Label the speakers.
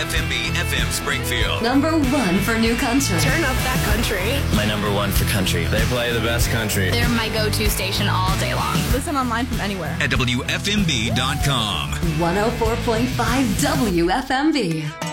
Speaker 1: WFMB FM Springfield.
Speaker 2: Number 1 for new country.
Speaker 3: Turn up that country.
Speaker 4: My number 1 for country. They play the best country.
Speaker 5: They're my go-to station all day long.
Speaker 3: Listen online from anywhere.
Speaker 1: At WFMB.com.
Speaker 2: 104.5 WFMB.